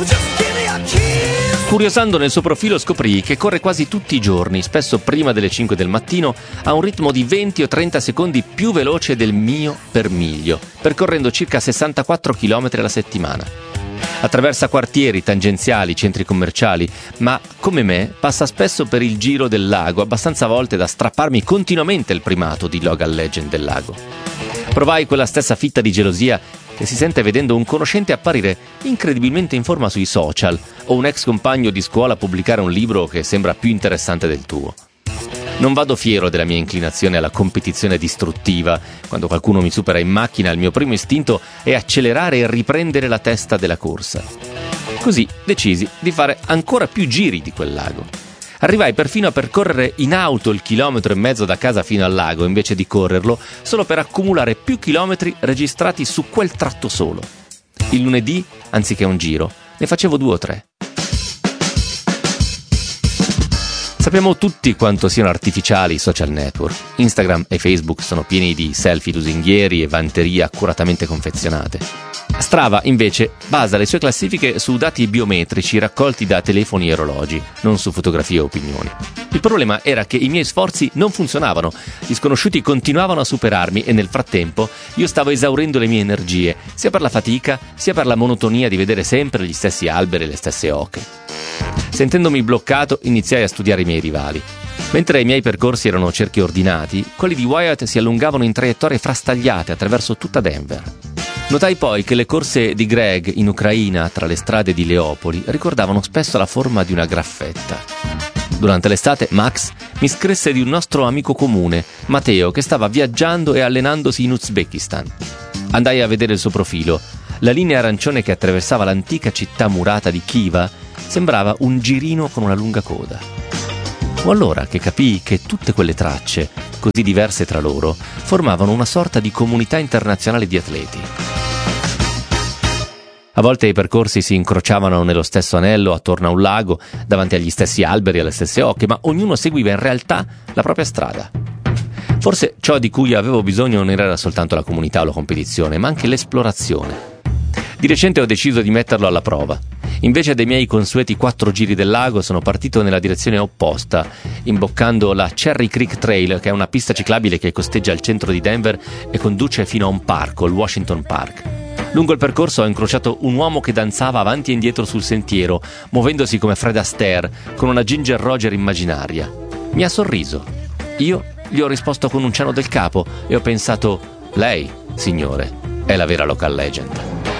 Curiosando nel suo profilo scoprì che corre quasi tutti i giorni, spesso prima delle 5 del mattino, a un ritmo di 20 o 30 secondi più veloce del mio per miglio, percorrendo circa 64 km alla settimana. Attraversa quartieri, tangenziali, centri commerciali, ma, come me, passa spesso per il giro del lago, abbastanza volte da strapparmi continuamente il primato di local legend del lago. Provai quella stessa fitta di gelosia che si sente vedendo un conoscente apparire incredibilmente in forma sui social o un ex compagno di scuola pubblicare un libro che sembra più interessante del tuo. Non vado fiero della mia inclinazione alla competizione distruttiva. Quando qualcuno mi supera in macchina, il mio primo istinto è accelerare e riprendere la testa della corsa. Così decisi di fare ancora più giri di quel lago. Arrivai perfino a percorrere in auto il 1,5 chilometri da casa fino al lago, invece di correrlo, solo per accumulare più chilometri registrati su quel tratto solo. Il lunedì, anziché un giro, ne facevo 2 o 3. Sappiamo tutti quanto siano artificiali i social network. Instagram e Facebook sono pieni di selfie lusinghieri e vanterie accuratamente confezionate. Strava, invece, basa le sue classifiche su dati biometrici raccolti da telefoni e orologi, non su fotografie o opinioni. Il problema era che i miei sforzi non funzionavano, gli sconosciuti continuavano a superarmi e nel frattempo io stavo esaurendo le mie energie, sia per la fatica, sia per la monotonia di vedere sempre gli stessi alberi e le stesse oche. Sentendomi bloccato, iniziai a studiare i miei rivali. Mentre i miei percorsi erano cerchi ordinati, quelli di Wyatt si allungavano in traiettorie frastagliate attraverso tutta Denver. Notai poi che le corse di Greg in Ucraina tra le strade di Leopoli ricordavano spesso la forma di una graffetta. Durante l'estate Max mi scrisse di un nostro amico comune, Matteo, che stava viaggiando e allenandosi in Uzbekistan. Andai a vedere il suo profilo. La linea arancione che attraversava l'antica città murata di Khiva sembrava un girino con una lunga coda. Fu allora che capii che tutte quelle tracce, così diverse tra loro, formavano una sorta di comunità internazionale di atleti. A volte i percorsi si incrociavano nello stesso anello attorno a un lago, davanti agli stessi alberi e alle stesse oche, ma ognuno seguiva in realtà la propria strada. Forse ciò di cui avevo bisogno non era soltanto la comunità o la competizione, ma anche l'esplorazione. Di recente ho deciso di metterlo alla prova. Invece dei miei consueti 4 giri del lago sono partito nella direzione opposta, imboccando la Cherry Creek Trail, che è una pista ciclabile che costeggia il centro di Denver e conduce fino a un parco, il Washington Park. Lungo il percorso ho incrociato un uomo che danzava avanti e indietro sul sentiero, muovendosi come Fred Astaire, con una Ginger Roger immaginaria. Mi ha sorriso. Io gli ho risposto con un cenno del capo e ho pensato: lei, signore, è la vera local legend.